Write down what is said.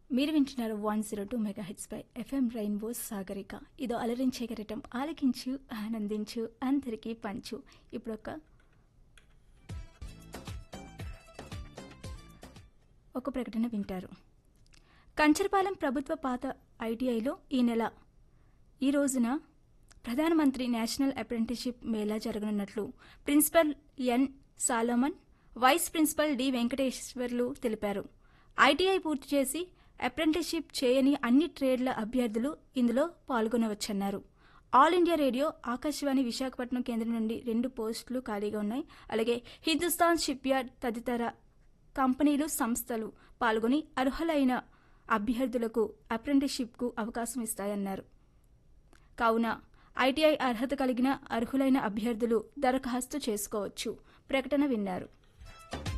మీరు వింటున్నారు 102 mega hits పై FM rainbow Sagarika. ఇదో అలరించే గరటం, ఆలకించు ఆనందించు అందరికీ పంచు. ఇప్పుడు ఒక ప్రకటన వింటారు. కంచరపాలెం ప్రభుత్వ పాత ఐటీఐలో ఈ రోజున ప్రధానమంత్రి నేషనల్ అప్రెంటిస్షిప్ మేళా జరగనున్నట్లు ప్రిన్సిపల్ ఎన్ సాలోమన్, వైస్ ప్రిన్సిపల్ డి వెంకటేశ్వర్లు తెలిపారు. ఐటీఐ పూర్తి చేసి అప్రెంటిస్షిప్ చేయని అన్ని ట్రేడ్ల అభ్యర్థులు ఇందులో పాల్గొనవచ్చన్నారు. All India radio, Akashvani Visakhapatnam కేంద్రం నుండి 2 పోస్టులు ఖాళీగా ఉన్నాయి. అలాగే హిందుస్థాన్ షిప్ యార్డ్ తదితర కంపెనీలు, సంస్థలు పాల్గొని అర్హులైన అభ్యర్థులకు అప్రెంటిస్షిప్కు అవకాశం ఇస్తాయన్నారు. కావున ఐటీఐ అర్హత కలిగిన అర్హులైన అభ్యర్థులు దరఖాస్తు చేసుకోవచ్చు. ప్రకటన విన్నారు.